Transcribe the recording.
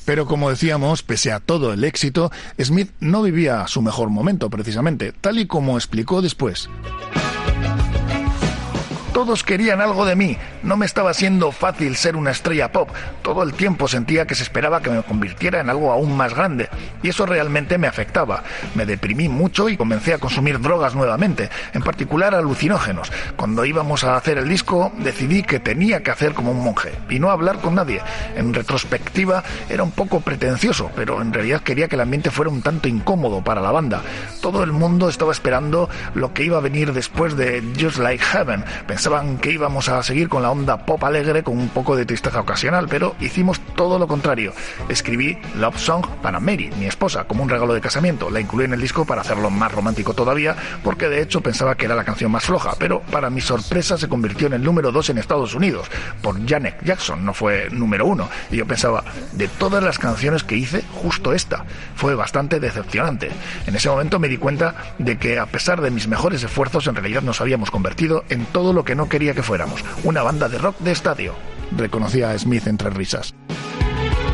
Pero como decíamos, pese a todo el éxito, Smith no vivía su mejor momento precisamente, tal y como explicó después. Todos querían algo de mí, no me estaba siendo fácil ser una estrella pop, todo el tiempo sentía que se esperaba que me convirtiera en algo aún más grande, y eso realmente me afectaba. Me deprimí mucho y comencé a consumir drogas nuevamente, en particular alucinógenos. Cuando íbamos a hacer el disco, decidí que tenía que hacer como un monje, y no hablar con nadie. En retrospectiva, era un poco pretencioso, pero en realidad quería que el ambiente fuera un tanto incómodo para la banda. Todo el mundo estaba esperando lo que iba a venir después de Just Like Heaven. Pensaban que íbamos a seguir con la onda pop alegre con un poco de tristeza ocasional, pero hicimos todo lo contrario. Escribí Love Song para Mary, mi esposa, como un regalo de casamiento. La incluí en el disco para hacerlo más romántico todavía, porque de hecho pensaba que era la canción más floja, pero para mi sorpresa se convirtió en el número 2 en Estados Unidos, por Janet Jackson, no fue número 1. Y yo pensaba, de todas las canciones que hice, justo esta. Fue bastante decepcionante. En ese momento me di cuenta de que a pesar de mis mejores esfuerzos, en realidad nos habíamos convertido en todo lo que no quería que fuéramos, una banda de rock de estadio, reconocía Smith entre risas.